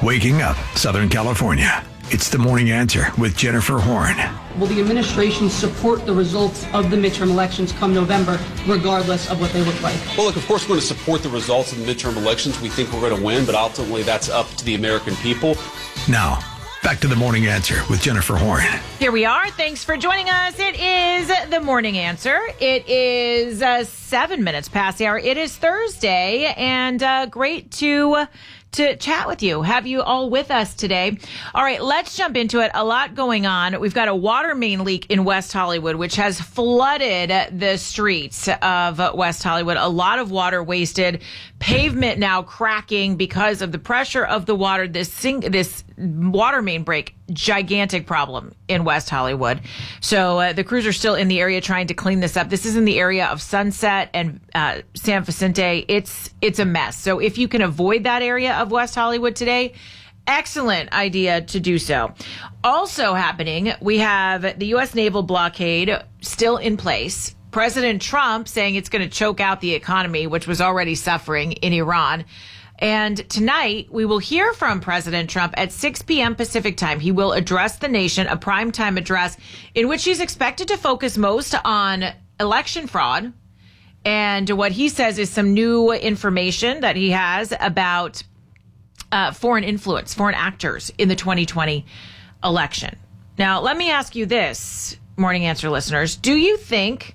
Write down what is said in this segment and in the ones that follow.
Waking up Southern California. It's the Morning Answer with Jennifer Horn. Will the administration support the results of the midterm elections come November, regardless of what they look like? Well, look, of course, we're going to support the results of the midterm elections. We think we're going to win, but ultimately that's up to the American people. Now, back to the Morning Answer with Jennifer Horn. Here we are. Thanks for joining us. It is the Morning Answer. It is 7 minutes past the hour. It is Thursday, and great to chat with you, have you all with us today. All right, let's jump into it. A lot going on. We've got a water main leak in West Hollywood, which has flooded the streets of West Hollywood. A lot of water wasted. Pavement now cracking because of the pressure of the water. This water main break, gigantic problem in West Hollywood. So the crews are still in the area trying to clean this up. This is in the area of Sunset and San Vicente. It's a mess. So if you can avoid that area of West Hollywood today, excellent idea to do so. Also happening, we have the U.S. naval blockade still in place. President Trump saying it's going to choke out the economy, which was already suffering in Iran. And tonight, we will hear from President Trump at 6 p.m. Pacific time. He will address the nation, a primetime address in which he's expected to focus most on election fraud. And what he says is some new information that he has about foreign influence, foreign actors in the 2020 election. Now, let me ask you this, Morning Answer listeners. Do you think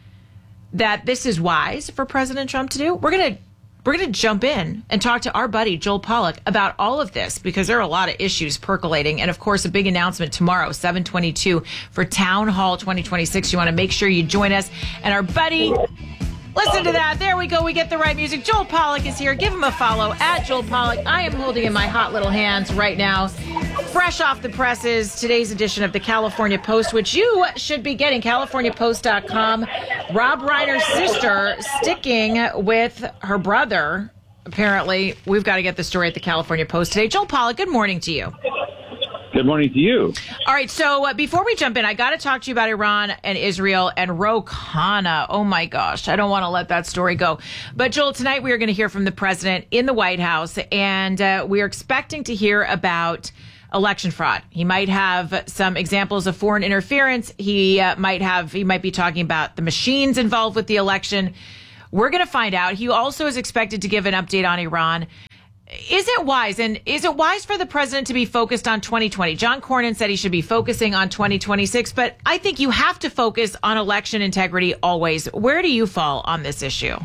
that this is wise for President Trump to do? We're going to jump in and talk to our buddy, Joel Pollak, about all of this because there are a lot of issues percolating. And, of course, a big announcement tomorrow, 7/22, for Town Hall 2026. You want to make sure you join us. And our buddy, listen to that. There we go. We get the right music. Joel Pollak is here. Give him a follow at Joel Pollak. I am holding in my hot little hands right now, fresh off the presses, today's edition of the California Post, which you should be getting, CaliforniaPost.com. Rob Reiner's sister sticking with her brother. Apparently, we've got to get the story at the California Post today. Joel Pollak, good morning to you. Good morning to you. All right, so before we jump in, I got to talk to you about Iran and Israel and Ro Khanna. Oh, my gosh. I don't want to let that story go. But, Joel, tonight we are going to hear from the president in the White House, and we are expecting to hear about election fraud. He might have some examples of foreign interference. He might be talking about the machines involved with the election. We're going to find out. He also is expected to give an update on Iran. Is it wise for the president to be focused on 2020? John Cornyn said he should be focusing on 2026, but I think you have to focus on election integrity always. Where do you fall on this issue?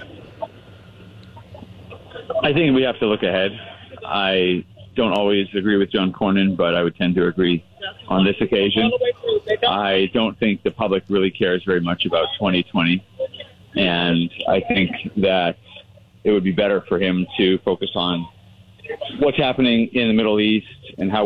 I think we have to look ahead. I don't always agree with John Cornyn, but I would tend to agree on this occasion. I don't think the public really cares very much about 2020, and I think that it would be better for him to focus on what's happening in the Middle East and how